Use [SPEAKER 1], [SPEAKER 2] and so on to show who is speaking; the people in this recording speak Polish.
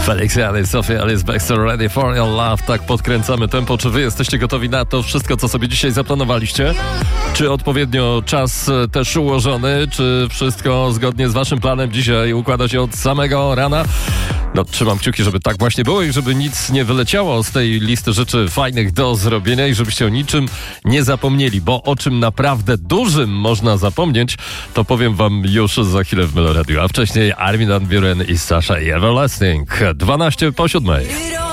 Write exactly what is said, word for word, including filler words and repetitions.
[SPEAKER 1] Felix Jan i Sophia Alice Baxter, Ready for Your Love. Tak podkręcamy tempo. Czy wy jesteście gotowi na to wszystko, co sobie dzisiaj zaplanowaliście? Czy odpowiednio czas też ułożony? Czy wszystko zgodnie z waszym planem dzisiaj układa się od samego rana? No, trzymam kciuki, żeby tak właśnie było i żeby nic nie wyleciało z tej listy rzeczy fajnych do zrobienia i żebyście o niczym nie zapomnieli, bo o czym naprawdę dużym można zapomnieć, to powiem wam już za chwilę w Meloradiu. A wcześniej Armin van Buuren i Sasha i Everlasting. dwanaście po siódmej.